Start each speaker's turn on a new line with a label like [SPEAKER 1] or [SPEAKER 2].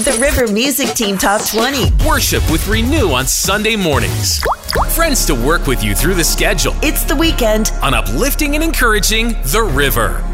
[SPEAKER 1] The River Music Team Top 20.
[SPEAKER 2] Worship with Renew on Sunday mornings. Friends to work with you through the schedule.
[SPEAKER 1] It's the weekend
[SPEAKER 2] on uplifting and encouraging The River.